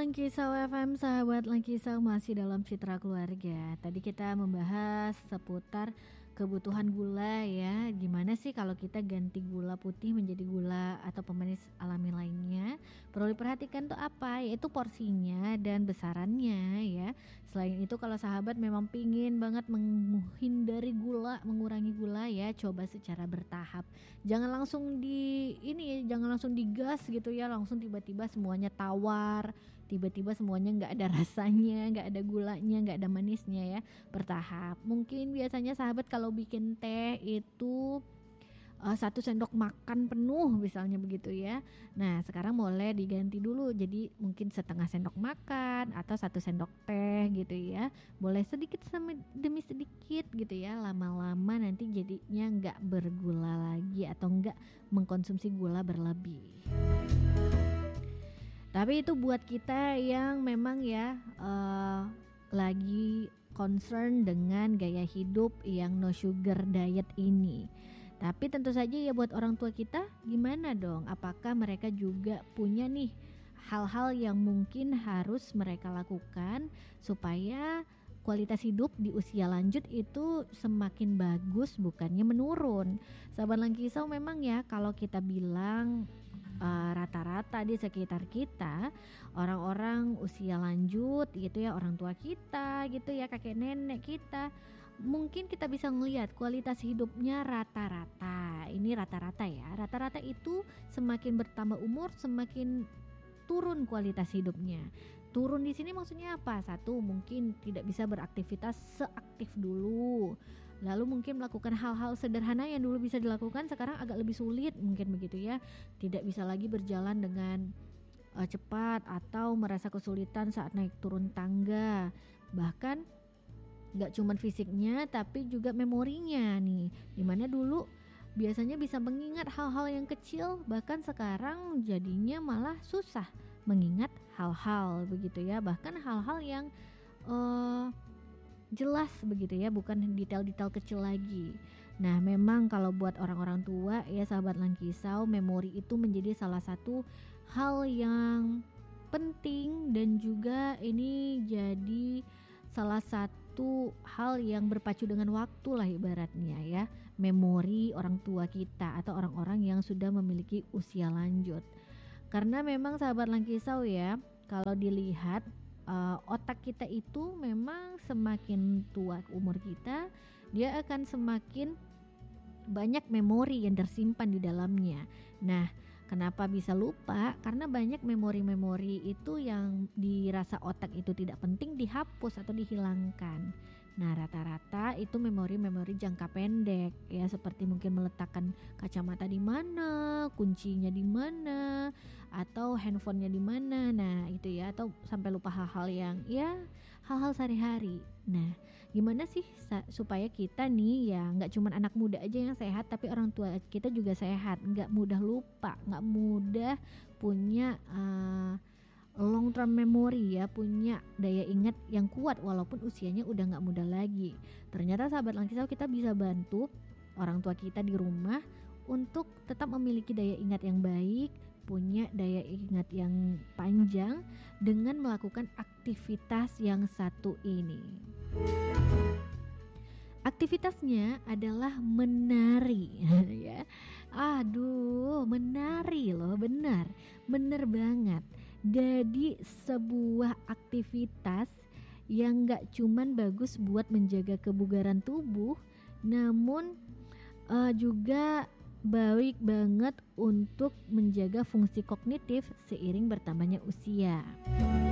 Langkisau FM, sahabat Langkisau masih dalam Citra Keluarga. Tadi kita membahas seputar kebutuhan gula ya. Gimana sih kalau kita ganti gula putih menjadi gula atau pemanis alami lainnya? Perlu diperhatikan tuh apa? Yaitu porsinya dan besarannya ya. Selain itu kalau sahabat memang pingin banget menghindari gula, mengurangi gula ya, coba secara bertahap. Jangan langsung jangan langsung digas gitu ya, langsung tiba-tiba semuanya tawar, tiba-tiba semuanya nggak ada rasanya, nggak ada gulanya, nggak ada manisnya ya. Bertahap. Mungkin biasanya sahabat kalau bikin teh itu 1 sendok makan penuh misalnya begitu ya. Nah sekarang boleh diganti dulu jadi mungkin setengah sendok makan atau 1 sendok teh gitu ya. Boleh sedikit demi sedikit gitu ya. Lama-lama nanti jadinya nggak bergula lagi atau nggak mengkonsumsi gula berlebih. Tapi itu buat kita yang memang ya lagi concern dengan gaya hidup yang no sugar diet ini. Tapi tentu saja ya buat orang tua kita gimana dong? Apakah mereka juga punya nih hal-hal yang mungkin harus mereka lakukan supaya kualitas hidup di usia lanjut itu semakin bagus bukannya menurun. Sahabat Langkisau memang ya kalau kita bilang rata-rata di sekitar kita orang-orang usia lanjut gitu ya, orang tua kita gitu ya, kakek nenek kita, mungkin kita bisa ngelihat kualitas hidupnya rata-rata. Ini rata-rata ya, rata-rata itu semakin bertambah umur semakin turun kualitas hidupnya. Turun di sini maksudnya apa? Satu, mungkin tidak bisa beraktivitas seaktif dulu. Lalu mungkin melakukan hal-hal sederhana yang dulu bisa dilakukan sekarang agak lebih sulit mungkin begitu ya. Tidak bisa lagi berjalan dengan cepat atau merasa kesulitan saat naik turun tangga. Bahkan gak cuman fisiknya tapi juga memorinya nih. Dimana dulu biasanya bisa mengingat hal-hal yang kecil, bahkan sekarang jadinya malah susah mengingat hal-hal begitu ya. Bahkan hal-hal yang jelas begitu ya, bukan detail-detail kecil lagi. Nah memang kalau buat orang-orang tua ya sahabat Langkisau, memori itu menjadi salah satu hal yang penting dan juga ini jadi salah satu hal yang berpacu dengan waktu lah ibaratnya ya. Memori orang tua kita atau orang-orang yang sudah memiliki usia lanjut. Karena memang sahabat Langkisau ya, kalau dilihat otak kita itu memang semakin tua umur kita, dia akan semakin banyak memori yang tersimpan di dalamnya. Nah, kenapa bisa lupa? Karena banyak memori-memori itu yang dirasa otak itu tidak penting dihapus atau dihilangkan. Nah, rata-rata itu memori-memori jangka pendek ya, seperti mungkin meletakkan kacamata di mana, kuncinya di mana, atau handphonenya di mana. Nah, itu ya, atau sampai lupa hal-hal yang ya hal-hal sehari-hari. Nah, gimana sih supaya kita nih ya nggak cuma anak muda aja yang sehat, tapi orang tua kita juga sehat, nggak mudah lupa, nggak mudah punya long term memory ya, punya daya ingat yang kuat walaupun usianya udah gak muda lagi. Ternyata sahabat Langkisau kita bisa bantu orang tua kita di rumah untuk tetap memiliki daya ingat yang baik, punya daya ingat yang panjang dengan melakukan aktivitas yang satu ini. Aktivitasnya adalah menari ya. Aduh, menari loh, benar banget. Jadi sebuah aktivitas yang gak cuman bagus buat menjaga kebugaran tubuh, namun juga baik banget untuk menjaga fungsi kognitif seiring bertambahnya usia.